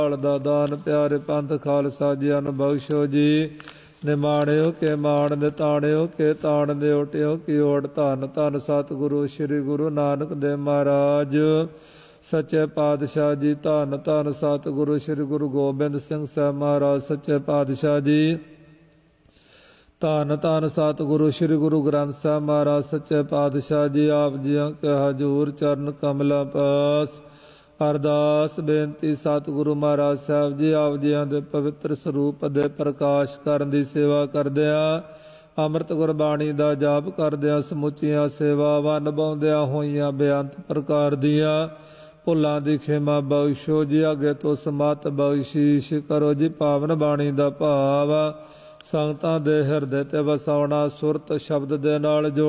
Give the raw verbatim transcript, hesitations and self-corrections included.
ਦਾ ਦਾਨ ਪਿਆਰੇ ਪੰਥ ਖਾਲਸਾ ਜੀ ਅਨ ਬਖਸ਼ੋ ਜੀ। ਨਿਮਾਣਿਓ ਕੇ ਮਾਣ ਨਿਤਾਣਿਓ ਕੇ ਤਾਣ ਦੇ ਓਟਿਓ ਕੀ ਓਟ ਧੰਨ ਧੰਨ ਸਤਿਗੁਰੂ ਸ੍ਰੀ ਗੁਰੂ ਨਾਨਕ ਦੇਵ ਮਹਾਰਾਜ ਸੱਚੇ ਪਾਤਸ਼ਾਹ ਜੀ। ਧੰਨ ਧੰਨ ਸਤਿਗੁਰੂ ਸ੍ਰੀ ਗੁਰੂ ਗੋਬਿੰਦ ਸਿੰਘ ਸਾਹਿਬ ਮਹਾਰਾਜ ਸੱਚੇ ਪਾਤਸ਼ਾਹ ਜੀ। ਧੰਨ ਧੰਨ ਸਤਿਗੁਰੂ ਸ੍ਰੀ ਗੁਰੂ ਗ੍ਰੰਥ ਸਾਹਿਬ ਮਹਾਰਾਜ ਸੱਚੇ ਪਾਤਸ਼ਾਹ ਜੀ। ਆਪ ਜੀਆਂ ਕੇ ਹਜ਼ੂਰ ਚਰਨ ਕਮਲਾਂ ਪਾਸ ਅਰਦਾਸ ਬੇਨਤੀ ਸਤਿਗੁਰੂ ਮਹਾਰਾਜ ਸਾਹਿਬ ਜੀ ਆਪ ਜੀਆਂ ਦੇ ਪਵਿੱਤਰ ਸਰੂਪ ਦੇ ਪ੍ਰਕਾਸ਼ ਕਰਨ ਦੀ ਸੇਵਾ ਕਰਦਿਆਂ ਅੰਮ੍ਰਿਤ ਗੁਰਬਾਣੀ ਦਾ ਜਾਪ ਕਰਦਿਆਂ ਸਮੁੱਚੀਆਂ ਸੇਵਾਵਾਂ ਨਿਭਾਉਂਦਿਆਂ ਹੋਈਆਂ ਬੇਅੰਤ ਪ੍ਰਕਾਰ ਦੀਆਂ ਭੁੱਲਾਂ ਦੀ ਖਿਮਾ ਬਖਸ਼ੋ ਜੀ। ਅੱਗੇ ਤੋਂ ਸਮਤ ਬਖਸ਼ੀਸ਼ ਕਰੋ ਜੀ। ਪਾਵਨ ਬਾਣੀ ਦਾ ਭਾਵ ਸੰਗਤਾਂ ਦੇ ਹਿਰਦੇ ਤੇ ਵਸਾਉਣਾ ਸੁਰਤ ਸ਼ਬਦ ਦੇ ਨਾਲ ਜੋ